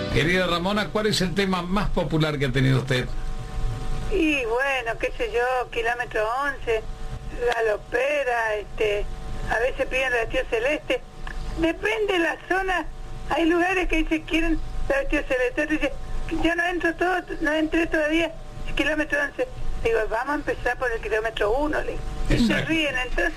Querida Ramona, ¿cuál es el tema más popular que ha tenido usted? Y bueno, qué sé yo, kilómetro 11, galopera, a veces piden la Tío Celeste. Depende de la zona. Hay lugares que dicen quieren la Tío Celeste. Otros dicen, yo no entré todavía, el kilómetro 11. Digo, vamos a empezar por el kilómetro 1. Y se ríen, entonces